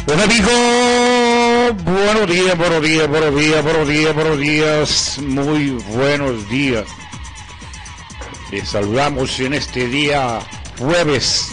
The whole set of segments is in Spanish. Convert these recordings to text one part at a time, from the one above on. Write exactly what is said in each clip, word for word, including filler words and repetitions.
Hola amigos, buenos días, buenos días, buenos días, buenos días, buenos días, muy buenos días. Les saludamos en este día jueves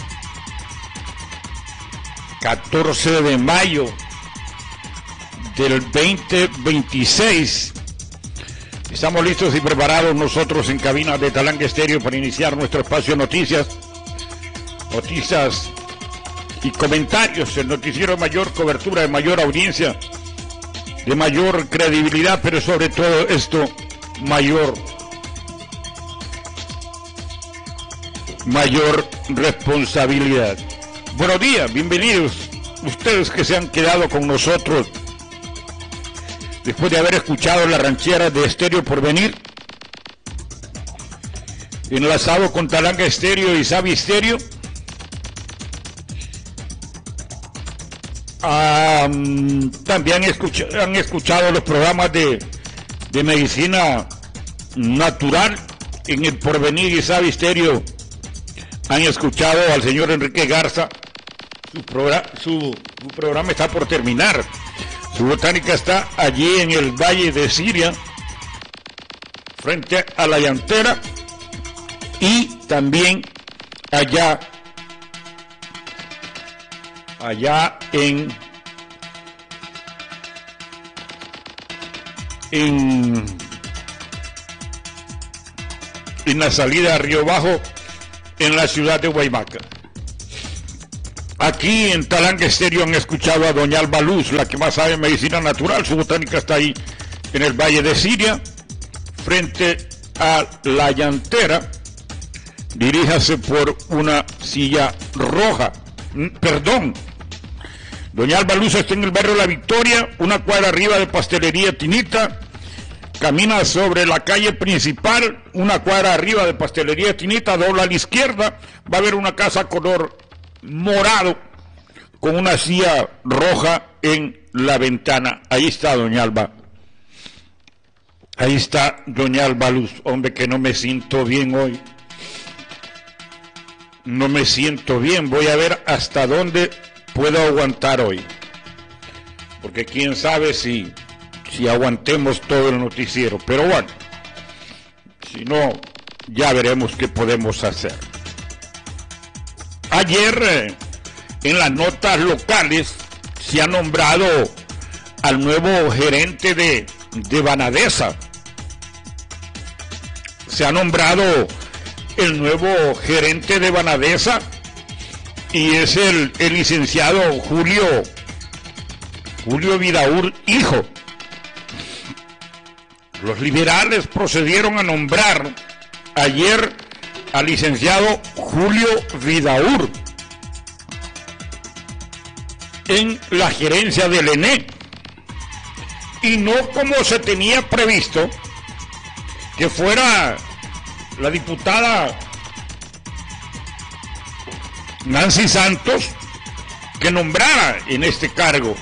catorce de mayo del veinte veintiséis. Estamos listos y preparados nosotros en cabina de Talanga Estéreo para iniciar nuestro espacio de noticias, noticias y comentarios, el noticiero de mayor cobertura, de mayor audiencia, de mayor credibilidad, pero sobre todo esto, mayor, mayor responsabilidad. Buenos días, bienvenidos ustedes que se han quedado con nosotros después de haber escuchado la ranchera de Estéreo Porvenir, enlazado con Talanga Estéreo y Sabi Estéreo. Um, también escucha, han escuchado los programas de, de medicina natural en el Porvenir y Sabi Estéreo. Han escuchado al señor Enrique Garza. Su, programa, su, su programa está por terminar. Su botánica está allí en el Valle de Siria, frente a la llantera, y también allá allá en en en la salida a Río Bajo, en la ciudad de Guaymaca. Aquí en Talanga Estéreo han escuchado a doña Alba Luz, la que más sabe medicina natural. Su botánica está ahí en el Valle de Siria, frente a la llantera. Diríjase por una silla roja, perdón, doña Alba Luz está en el barrio La Victoria, una cuadra arriba de Pastelería Tinita. Camina sobre la calle principal, una cuadra arriba de Pastelería Tinita, dobla a la izquierda, va a haber una casa color morado con una silla roja en la ventana. Ahí está doña Alba. Ahí está doña Alba Luz. Hombre, que no me siento bien hoy. No me siento bien. Voy a ver hasta dónde puedo aguantar hoy, porque quién sabe si si aguantemos todo el noticiero, pero bueno, si no, ya veremos qué podemos hacer. Ayer, eh, en las notas locales, se ha nombrado al nuevo gerente de, de Banadesa. Se ha nombrado el nuevo gerente de Banadesa, y es el, el licenciado Julio, Julio Vidaur, hijo. Los liberales procedieron a nombrar ayer al licenciado Julio Vidaur en la gerencia del E N E, y no como se tenía previsto que fuera la diputada Nancy Santos que nombrara en este cargo.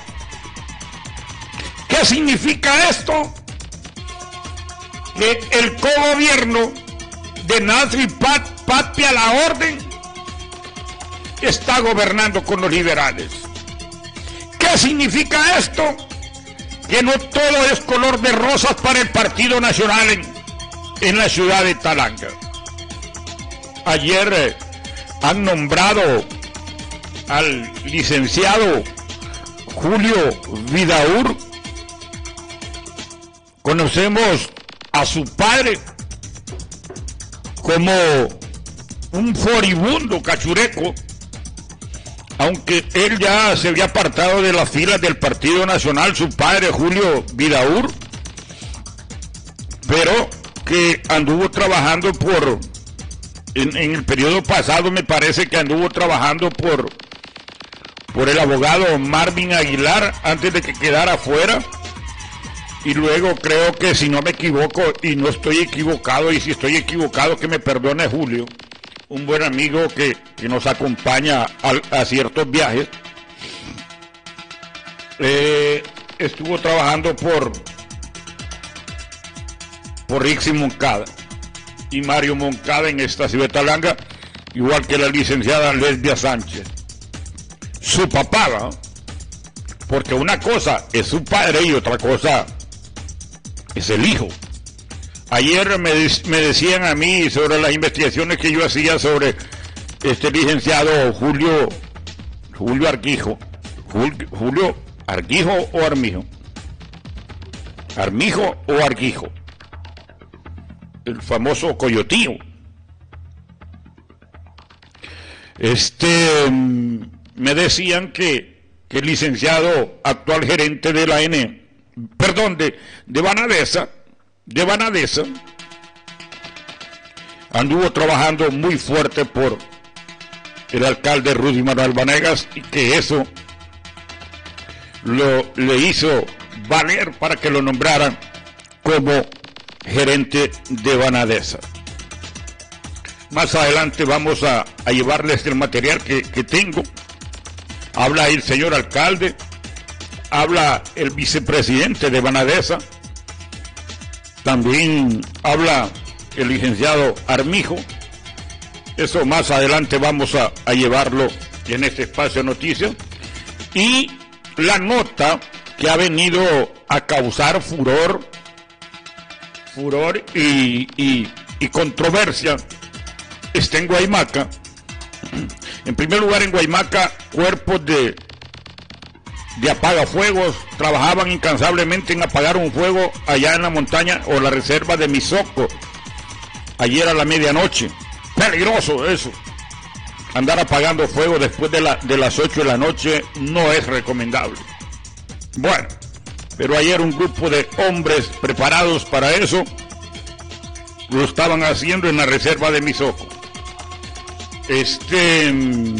¿Qué significa esto? Que el cogobierno de Nancy Pat, Patti a la orden está gobernando con los liberales. ¿Qué significa esto? Que no todo es color de rosas para el Partido Nacional en, en la ciudad de Talanga. Ayer eh, han nombrado al licenciado Julio Vidaur. Conocemos a su padre como un furibundo cachureco, aunque él ya se había apartado de las filas del Partido Nacional, su padre Julio Vidaur, pero que anduvo trabajando por, en, en el periodo pasado me parece que anduvo trabajando por, por el abogado Marvin Aguilar antes de que quedara fuera. Y luego creo que, si no me equivoco, y no estoy equivocado, y si estoy equivocado que me perdone Julio, un buen amigo que, que nos acompaña a, a ciertos viajes, eh, estuvo trabajando por, por Rixi Moncada y Mario Moncada en esta ciudad de Talanga, igual que la licenciada Lesbia Sánchez. Su papá, ¿no? porque una cosa es su padre y otra cosa es el hijo. Ayer me, me decían a mí sobre las investigaciones que yo hacía sobre este licenciado Julio Julio Arquijo, Julio, Julio Arquijo o Armijo, Armijo o Arquijo, el famoso coyotío. Este, me decían que, que el licenciado actual gerente de la N, perdón, de, de Banadesa, de Banadesa, anduvo trabajando muy fuerte por el alcalde Rudy Manuel Vanegas y que eso lo, le hizo valer para que lo nombraran como gerente de Banadesa. Más adelante vamos a, a llevarles el material que, que tengo. Habla el señor alcalde, habla el vicepresidente de Banadesa, también habla el licenciado Armijo. Eso más adelante vamos a, a llevarlo en este espacio de noticias. Y la nota que ha venido a causar furor, furor y, y, y controversia está en Guaymaca. En primer lugar, en Guaymaca, cuerpos de, de apagafuegos trabajaban incansablemente en apagar un fuego allá en la montaña o la reserva de Misoco, ayer a la medianoche. Peligroso eso. Andar apagando fuego después de, la, de las ocho de la noche no es recomendable. Bueno, pero ayer un grupo de hombres preparados para eso lo estaban haciendo en la reserva de Misoco. Este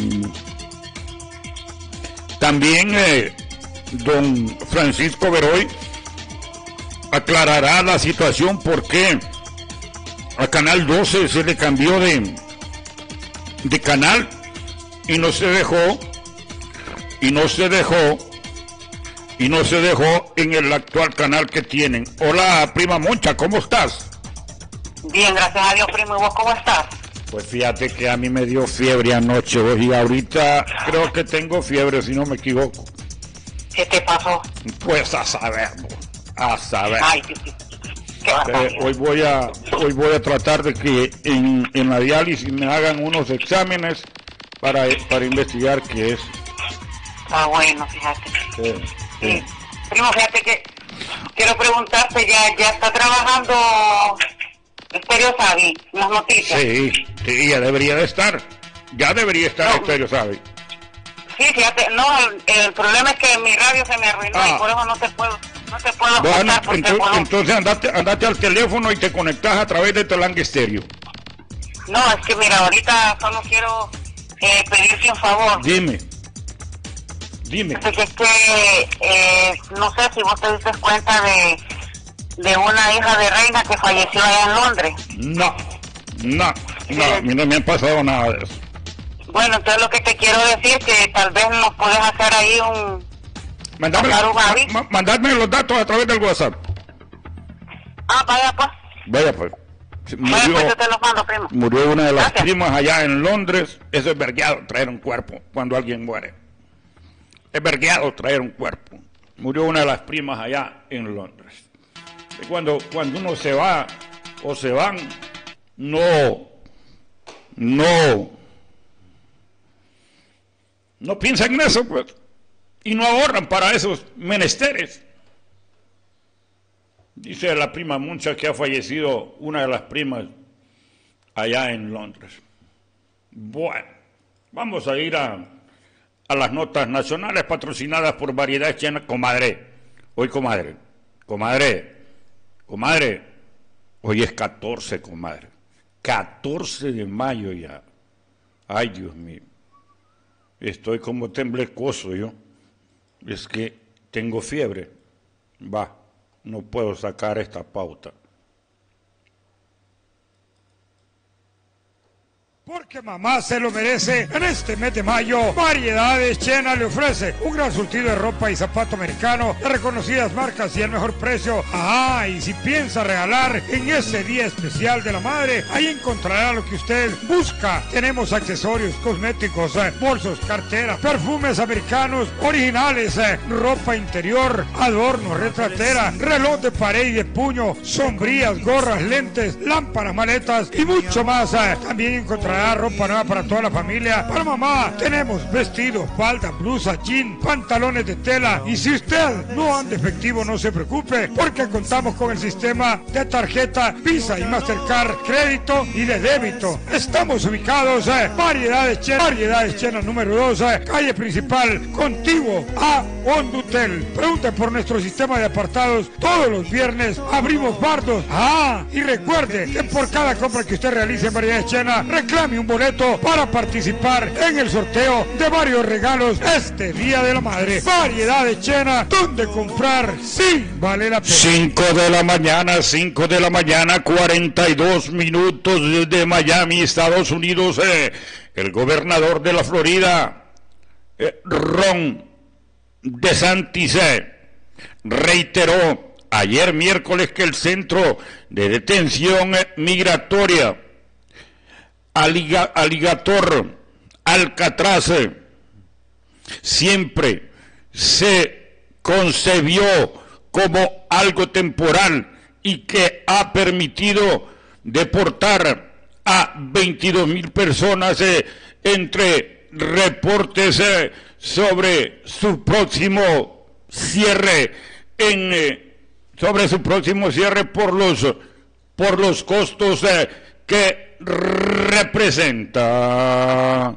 también eh, don Francisco Beroy aclarará la situación porque a Canal doce se le cambió de de canal y no se dejó y no se dejó y no se dejó en el actual canal que tienen. Hola, prima Moncha, ¿cómo estás? Bien, gracias a Dios, primo. ¿Y vos cómo estás? Pues fíjate que a mí me dio fiebre anoche, y ahorita creo que tengo fiebre, si no me equivoco. ¿Qué te pasó? Pues a saber, a saber. Ay, sí, sí. Qué eh, hoy voy a hoy voy a tratar de que en, en la diálisis me hagan unos exámenes para, para investigar qué es. Ah, bueno, fíjate. Sí, sí. Sí. Primo, fíjate que quiero preguntarte, ¿ya, ya está trabajando Estéreo Savi en las noticias? Sí, sí, ya debería de estar. Ya debería estar No. Estéreo Savi. Sí, fíjate, no, el, el problema es que mi radio se me arruinó Ah. y por eso no te puedo, no te puedo Bueno, escuchar porque ento- puedo- entonces andate, andate al teléfono y te conectas a través de Telang Estéreo. No, es que mira, ahorita solo quiero eh, pedirte un favor. Dime. Dime. Porque es que eh, no sé si vos te diste cuenta de, de una hija de reina que falleció allá en Londres. No, no, no, a mí no me ha pasado nada de eso. Bueno, entonces lo que te quiero decir es que tal vez nos puedes hacer ahí un... Mándame, Pasar un aviso. ma- mandadme los datos a través del WhatsApp. Ah, vaya pues. Vaya pues. Vaya Murió, pues, yo te los mando, primo. murió una de las Gracias. primas allá en Londres. Eso es vergueado, traer un cuerpo cuando alguien muere. Es vergueado traer un cuerpo. Murió una de las primas allá en Londres. Y cuando, cuando uno se va o se van, no, no, no piensan en eso, pues. Y no ahorran para esos menesteres. Dice la prima Muncha que ha fallecido una de las primas allá en Londres. Bueno, vamos a ir a, a las notas nacionales patrocinadas por Variedad Chena. Comadre, hoy comadre, comadre, comadre, hoy es catorce, comadre. catorce de mayo ya. Ay, Dios mío. Estoy como temblecoso yo. Es que tengo fiebre. Va, no puedo sacar esta pauta. Porque mamá se lo merece. En este mes de mayo, Variedades Chena le ofrece un gran surtido de ropa y zapato americano de reconocidas marcas y el mejor precio. Ah, y si piensa regalar en ese día especial de la madre, ahí encontrará lo que usted busca. Tenemos accesorios, cosméticos, eh, bolsos, carteras, perfumes americanos originales, eh, ropa interior, adornos, retratera, reloj de pared y de puño, sombrillas, gorras, lentes, lámparas, maletas y mucho más. Eh. También encontrará ropa nueva para toda la familia. Para mamá tenemos vestidos, falda, blusa, jean, pantalones de tela. Y si usted no anda efectivo, no se preocupe, porque contamos con el sistema de tarjeta Visa y Mastercard, crédito y de débito. Estamos ubicados en eh, Variedades Chena, Variedades Chena número dos, eh, calle principal, contiguo a Hondutel. Pregunte por nuestro sistema de apartados. Todos los viernes abrimos bardos. Ah, y recuerde que por cada compra que usted realice en Variedades Chena, reclame un boleto para participar en el sorteo de varios regalos este Día de la Madre. Variedades Chena, donde comprar sí vale la pena. cinco de la mañana, cinco de la mañana, cuarenta y dos minutos desde Miami, Estados Unidos. Eh, el gobernador de la Florida, eh, Ron DeSantis, eh, reiteró ayer miércoles que el centro de detención eh, migratoria Aliga, Aligator Alcatraz siempre se concebió como algo temporal y que ha permitido deportar a veintidós mil personas eh, entre reportes eh, sobre su próximo cierre en eh, sobre su próximo cierre por los por los costos eh, que representa.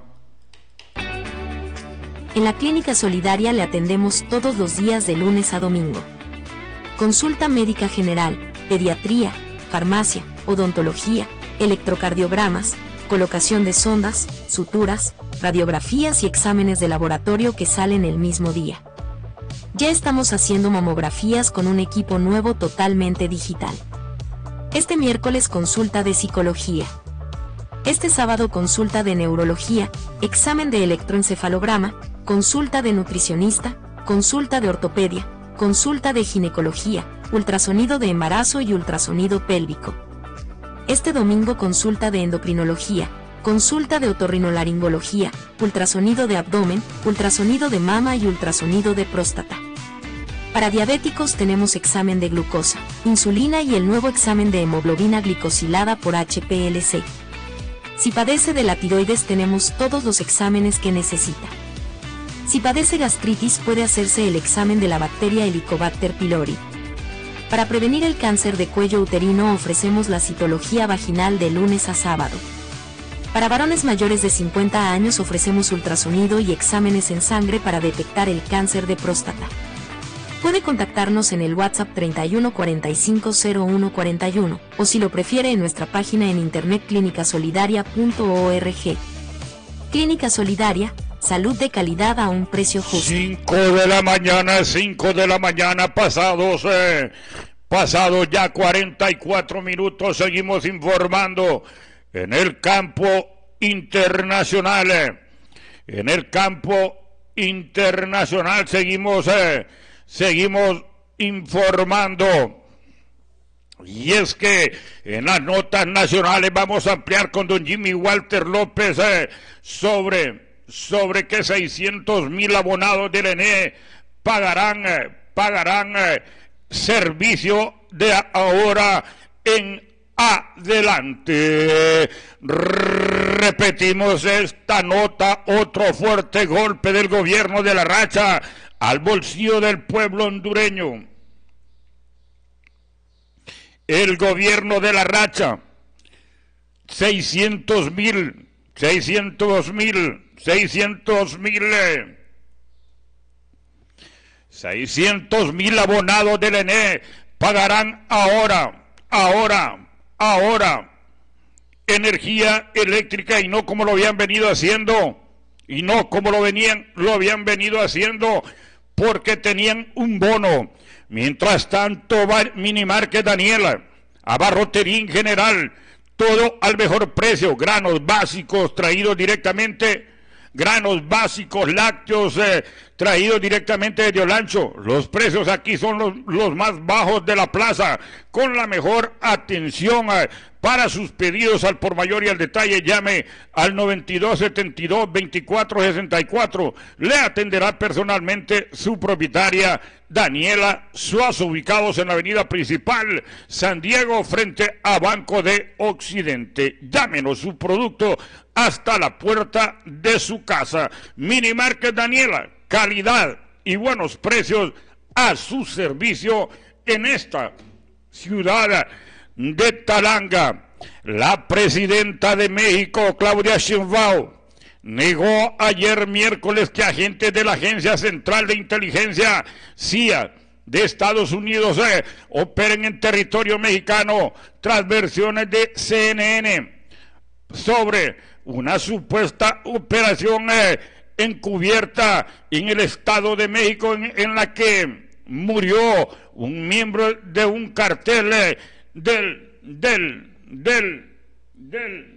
En la Clínica Solidaria le atendemos todos los días de lunes a domingo. Consulta médica general, pediatría, farmacia, odontología, electrocardiogramas, colocación de sondas, suturas, radiografías y exámenes de laboratorio que salen el mismo día. Ya estamos haciendo mamografías con un equipo nuevo totalmente digital. Este miércoles consulta de psicología. Este sábado consulta de neurología, examen de electroencefalograma, consulta de nutricionista, consulta de ortopedia, consulta de ginecología, ultrasonido de embarazo y ultrasonido pélvico. Este domingo consulta de endocrinología, consulta de otorrinolaringología, ultrasonido de abdomen, ultrasonido de mama y ultrasonido de próstata. Para diabéticos tenemos examen de glucosa, insulina y el nuevo examen de hemoglobina glicosilada por H P L C. Si padece de la tiroides tenemos todos los exámenes que necesita. Si padece gastritis puede hacerse el examen de la bacteria Helicobacter pylori. Para prevenir el cáncer de cuello uterino ofrecemos la citología vaginal de lunes a sábado. Para varones mayores de cincuenta años ofrecemos ultrasonido y exámenes en sangre para detectar el cáncer de próstata. Puede contactarnos en el WhatsApp treinta y uno cuarenta y cinco cero uno cuarenta y uno o si lo prefiere en nuestra página en internet clínica solidaria punto org. Clínica Solidaria, salud de calidad a un precio justo. cinco de la mañana, cinco de la mañana, pasados, eh, pasados ya cuarenta y cuatro minutos, seguimos informando en el campo internacional. Eh, en el campo internacional seguimos... Eh, Seguimos informando, y es que en las notas nacionales vamos a ampliar con don Jimmy Walter López eh, sobre, sobre que seiscientos mil abonados del E N E pagarán, eh, pagarán eh, servicio de ahora en adelante. Repetimos esta nota, otro fuerte golpe del gobierno de la Racha al bolsillo del pueblo hondureño. El gobierno de la Racha, seiscientos mil, seiscientos mil, seiscientos mil, seiscientos mil abonados del E N E pagarán ahora, ahora, ahora, energía eléctrica y no como lo habían venido haciendo, y no como lo venían, lo habían venido haciendo, porque tenían un bono. Mientras tanto, Minimarket Daniela, Abarrotería en general, todo al mejor precio, granos básicos traídos directamente, granos básicos lácteos eh, traídos directamente de Olancho. Los precios aquí son los, los más bajos de la plaza, con la mejor atención eh, para sus pedidos al por mayor y al detalle. Llame al noventa y dos setenta y dos veinticuatro sesenta y cuatro. Le atenderá personalmente su propietaria Daniela Suazo, ubicados en la avenida principal San Diego frente a Banco de Occidente. Llámenos su producto hasta la puerta de su casa. Mini Market Daniela, calidad y buenos precios a su servicio en esta ciudad de Talanga. La presidenta de México, Claudia Sheinbaum, negó ayer miércoles que agentes de la Agencia Central de Inteligencia, C I A, de Estados Unidos eh, operen en territorio mexicano tras versiones de C N N sobre una supuesta operación eh, encubierta en el Estado de México en, en la que murió un miembro de un cartel eh, del, del, del, del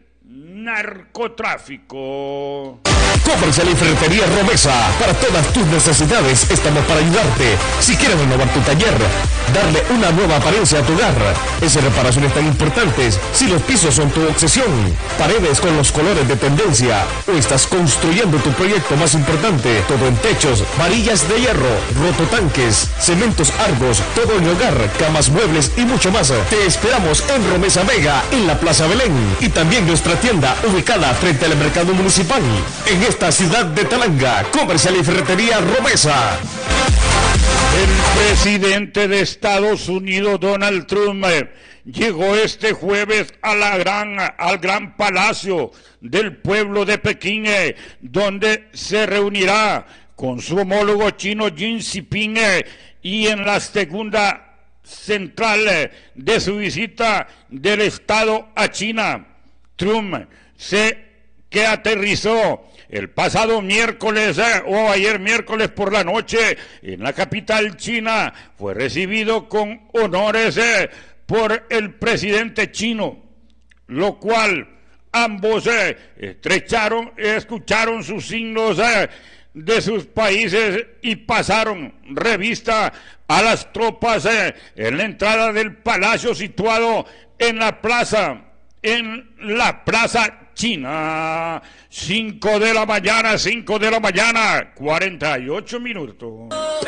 narcotráfico. Comercial y Ferretería Romesa. Para todas tus necesidades estamos para ayudarte. Si quieres renovar tu taller, darle una nueva apariencia a tu hogar, esas reparaciones tan importantes, si los pisos son tu obsesión, paredes con los colores de tendencia, o estás construyendo tu proyecto más importante, todo en techos, varillas de hierro, rototanques, cementos Argos, todo en hogar, camas, muebles y mucho más. Te esperamos en Romesa Mega, en la Plaza Belén, y también nuestra tienda ubicada frente al mercado municipal en esta ciudad de Talanga. Comercial y Ferretería Romesa. El presidente de Estados Unidos, Donald Trump, llegó este jueves a la gran, al gran palacio del pueblo de Pekín, donde se reunirá con su homólogo chino Xi Jinping, y en la segunda central de su visita del Estado a China. Trump se que aterrizó el pasado miércoles eh, o ayer miércoles por la noche en la capital china, fue recibido con honores eh, por el presidente chino, lo cual ambos eh, estrecharon, escucharon sus signos eh, de sus países y pasaron revista a las tropas eh, en la entrada del palacio situado en la plaza en la plaza china. Cinco de la mañana, cinco de la mañana, cuarenta y ocho minutos.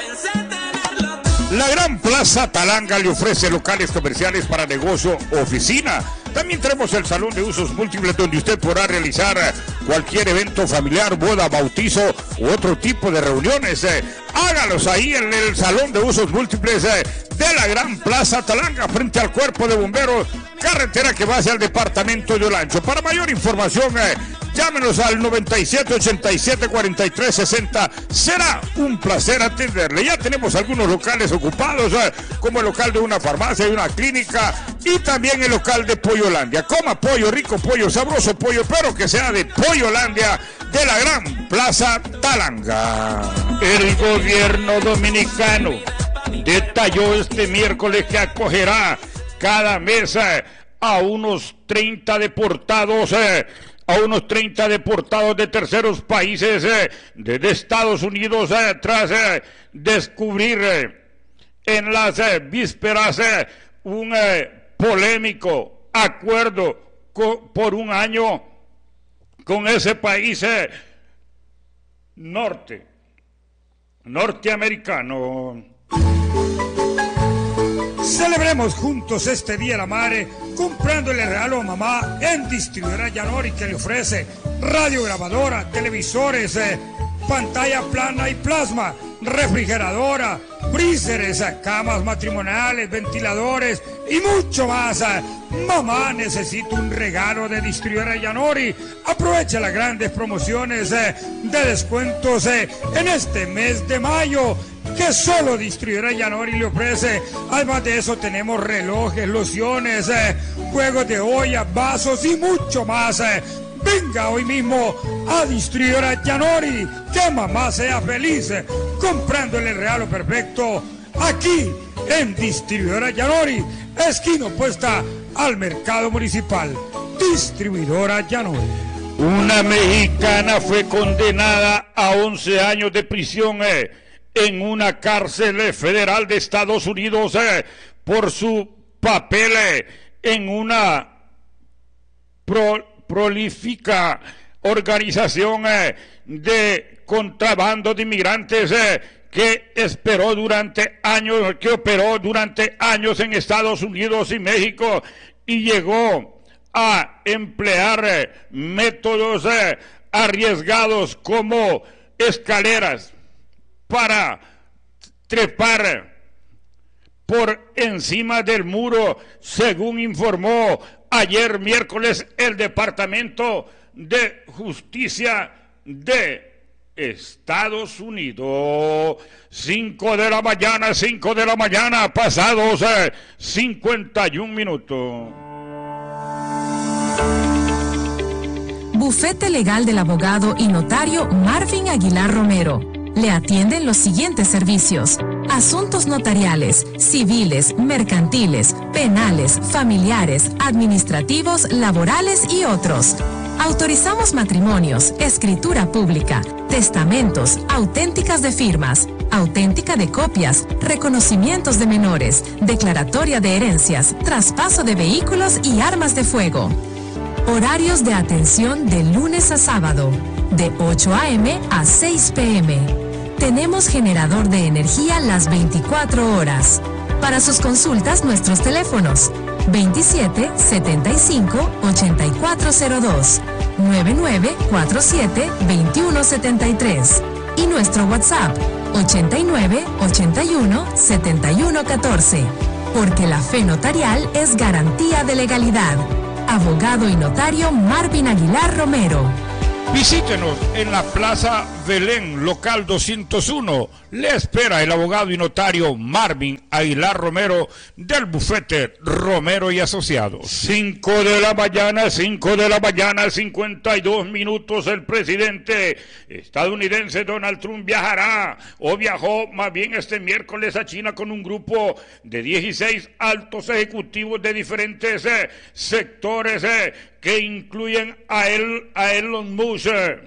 La Gran Plaza Talanga le ofrece locales comerciales para negocio, oficina. También tenemos el salón de usos múltiples donde usted podrá realizar cualquier evento familiar, boda, bautizo u otro tipo de reuniones. Eh, hágalos ahí en el salón de usos múltiples eh, de la Gran Plaza Talanga, frente al Cuerpo de Bomberos, carretera que va hacia el departamento de Olancho. Para mayor información, eh, llámenos al noventa y siete ochenta y siete cuarenta y tres sesenta. Será un placer atenderle. Ya tenemos algunos locales ocupados, eh, como el local de una farmacia y una clínica, y también el local de Pollolandia. Coma pollo, rico pollo, sabroso pollo, pero que sea de Pollolandia, de la Gran Plaza Talanga. El gobierno dominicano detalló este miércoles que acogerá cada mes eh, a unos treinta deportados, eh, a unos treinta deportados de terceros países eh, desde Estados Unidos, eh, tras eh, descubrir eh, en las eh, vísperas eh, un eh, polémico acuerdo co- por un año con ese país eh, norte, norteamericano. Celebremos juntos este Día de la Madre comprándole regalo a mamá en Distribuidora Yanori, que le ofrece radiograbadora, televisores, eh, pantalla plana y plasma, refrigeradora, freezers, eh, camas matrimoniales, ventiladores y mucho más. Eh. Mamá necesita un regalo de Distribuidora Yanori. Aprovecha las grandes promociones eh, de descuentos eh, en este mes de mayo, que solo Distribuidora Yanori le ofrece. Además de eso tenemos relojes, lociones, eh, juegos de olla, vasos y mucho más. Eh. Venga hoy mismo a Distribuidora Yanori, que mamá sea feliz eh, comprándole el regalo perfecto aquí en Distribuidora Yanori, esquina opuesta al mercado municipal. Distribuidora Llanoy. Una mexicana fue condenada a once años de prisión eh, en una cárcel federal de Estados Unidos eh, por su papel eh, en una pro, prolífica organización eh, de contrabando de inmigrantes eh, que esperó durante años, que operó durante años en Estados Unidos y México y llegó a emplear eh, métodos eh, arriesgados como escaleras para trepar por encima del muro, según informó ayer miércoles el Departamento de Justicia de Estados Unidos. Cinco de la mañana, cinco de la mañana, pasados eh, cincuenta y un minutos. Bufete Legal del abogado y notario Marvin Aguilar Romero. Le atienden los siguientes servicios: asuntos notariales, civiles, mercantiles, penales, familiares, administrativos, laborales y otros. Autorizamos matrimonios, escritura pública, testamentos, auténticas de firmas, auténtica de copias, reconocimientos de menores, declaratoria de herencias, traspaso de vehículos y armas de fuego. Horarios de atención de lunes a sábado, de ocho a eme a seis pe eme. Tenemos generador de energía las veinticuatro horas. Para sus consultas, nuestros teléfonos: veintisiete, setenta y cinco, ochenta y cuatro cero dos, noventa y nueve, cuarenta y siete, veintiuno setenta y tres y nuestro WhatsApp ochenta y nueve, ochenta y uno, setenta y uno catorce. Porque la fe notarial es garantía de legalidad. Abogado y notario Marvin Aguilar Romero. Visítenos en la Plaza Belén, local doscientos uno. Le espera el abogado y notario Marvin Aguilar Romero del bufete Romero y Asociados. Cinco de la mañana, cinco de la mañana, cincuenta y dos minutos. El presidente estadounidense Donald Trump viajará o viajó más bien este miércoles a China con un grupo de dieciséis altos ejecutivos de diferentes eh, sectores eh, que incluyen a, el, a Elon Musk,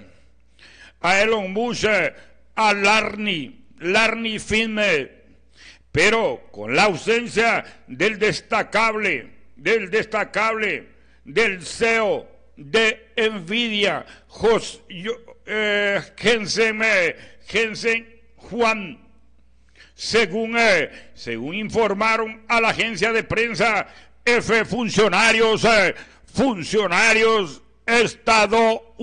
a Elon Musk, a Larry, Larry Fink, pero con la ausencia del destacable, del destacable, del C E O de Nvidia, Jos, eh, Jensen, eh, Jensen Huang. Según, eh, según informaron a la agencia de prensa F, funcionarios, eh, funcionarios estadounidenses